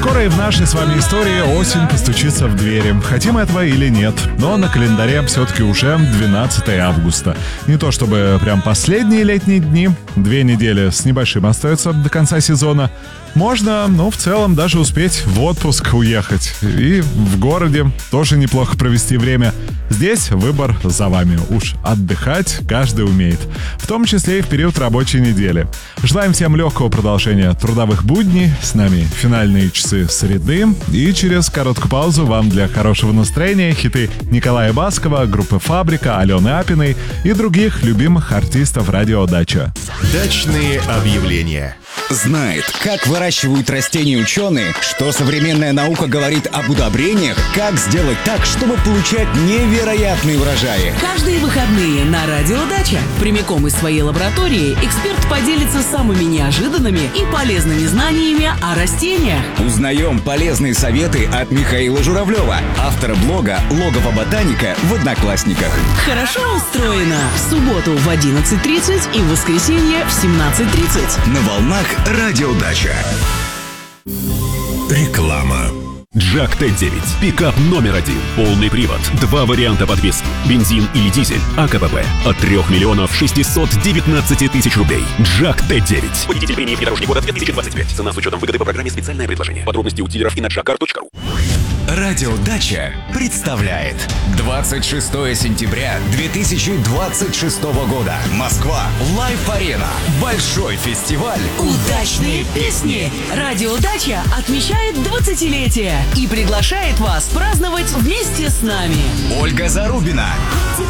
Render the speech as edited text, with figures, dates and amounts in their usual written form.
Скоро и в нашей с вами истории осень постучится в двери. Хотим этого или нет. Но на календаре все-таки уже 12 августа. Не то чтобы прям последние летние дни. 2 недели с небольшим остается до конца сезона. Можно, в целом, даже успеть в отпуск уехать. И в городе тоже неплохо провести время. Здесь выбор за вами. Уж отдыхать каждый умеет. В том числе и в период рабочей недели. Желаем всем легкого продолжения трудовых будней. С нами финальные часы среды. И через короткую паузу вам для хорошего настроения хиты Николая Баскова, группы «Фабрика», Алены Апиной и других любимых артистов радио «Дача». Дачные объявления. Знает, как выращивают растения ученые, что современная наука говорит об удобрениях, как сделать так, чтобы получать невероятные урожаи. Каждые выходные на радио «Дача» прямиком из своей лаборатории эксперт поделится самыми неожиданными и полезными знаниями о растениях. Узнаем полезные советы от Михаила Журавлева, автора блога «Логово ботаника» в Одноклассниках. Хорошо устроено. В субботу в 11:30 и в воскресенье в 17:30. На волнах радио «Дача». Реклама. Джак Т9. Пикап номер 1. Полный привод. 2 варианта подвески. Бензин или дизель. АКПП. От 3 миллионов 619 тысяч рублей. Джак Т9. Водитель премии «Внедорожник года» 2025. Цена с учетом выгоды по программе «Специальное предложение». Подробности у дилеров и на jackcar.ru. Радио «Дача» представляет 26 сентября 2026 года. Москва. Лайф-арена. Большой фестиваль. Удачные песни. Радио «Дача» отмечает 20-летие и приглашает вас праздновать вместе с нами. Ольга Зарубина.